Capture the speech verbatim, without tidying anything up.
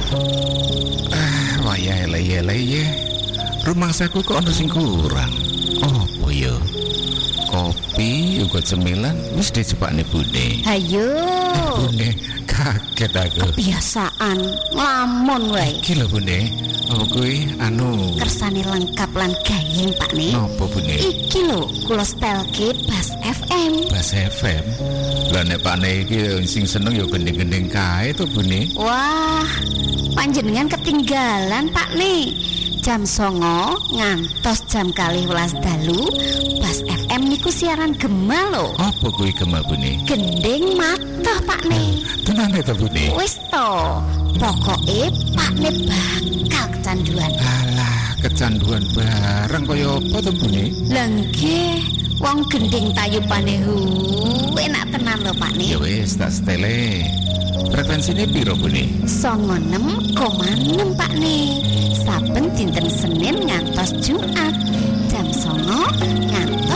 Ah, wayah eleh-eleh. Rumangsaku kok ana sing kurang. Opo ya? Kopi uga cemilan wis dijepakne Bune. Hayo. Bune kaget aku. Kebiasaan nglamun wae. Iki lho Bune. Apa kuwi anu Kersane lengkap lan gayeng Pakne. napa Bune? Iki lho kula setelke Bas F M. Bas F M. Lah nek Pakne iki sing seneng ya gending-gending kae to Bune. Wah, panjenengan ketinggalan Pakne. Jam songo ngantos jam kalih welas dalu Bas F M niku siaran gema lho. Apa kuwi gema Bune? Gending matoh Pakne. Tenane to Bune. Wis to, pokoke Pakne bakal kecanduan. Alah, kecanduan bareng kaya apa to Bune? Lah nggih, wong gending tayupane hu enak tenan lho Pakne. Ya wis tak setele. Frekuensine piro Bune? songo enem koma enam Pakne. Saben dinten Senin ngantos Jumat jam songo ngantos